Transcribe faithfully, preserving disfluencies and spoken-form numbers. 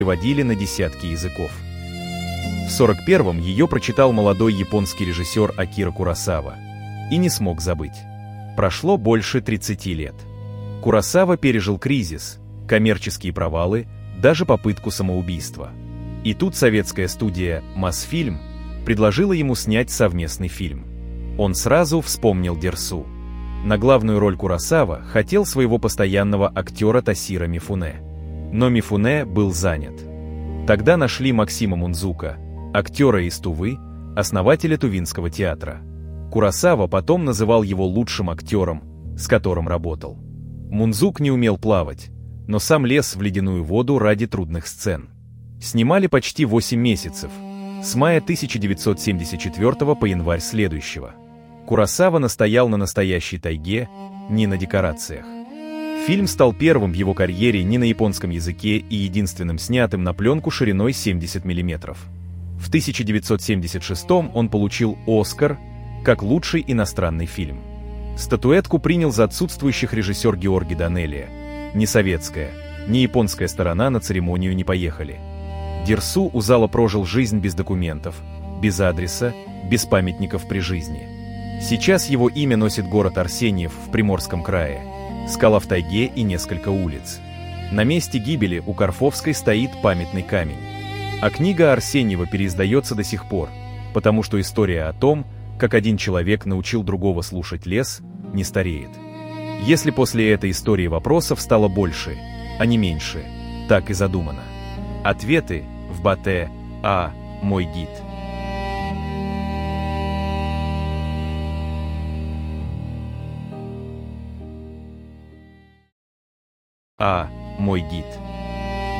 переводили на десятки языков. В сорок первом ее прочитал молодой японский режиссер Акира Куросава и не смог забыть. Прошло больше тридцати лет. Куросава пережил кризис, коммерческие провалы, даже попытку самоубийства. И тут советская студия «Мосфильм» предложила ему снять совместный фильм. Он сразу вспомнил Дерсу. На главную роль Куросава хотел своего постоянного актера Тосиро Мифуне. Но Мифуне был занят. Тогда нашли Максима Мунзука, актера из Тувы, основателя Тувинского театра. Куросава потом называл его лучшим актером, с которым работал. Мунзук не умел плавать, но сам лез в ледяную воду ради трудных сцен. Снимали почти восемь месяцев, с мая тысяча девятьсот семьдесят четвёртого по январь следующего. Куросава настоял на настоящей тайге, не на декорациях. Фильм стал первым в его карьере не на японском языке и единственным снятым на пленку шириной семьдесят миллиметров. В тысяча девятьсот семьдесят шестом он получил «Оскар» как лучший иностранный фильм. Статуэтку принял за отсутствующих режиссер Георгий Данелия. Ни советская, ни японская сторона на церемонию не поехали. Дерсу у зала прожил жизнь без документов, без адреса, без памятников при жизни. Сейчас его имя носит город Арсеньев в Приморском крае, скала в тайге и несколько улиц. На месте гибели у Карфовской стоит памятный камень. А книга Арсеньева переиздается до сих пор, потому что история о том, как один человек научил другого слушать лес, не стареет. Если после этой истории вопросов стало больше, а не меньше, так и задумано. Ответы в Батэ А. Мой гид. А. Мой гид.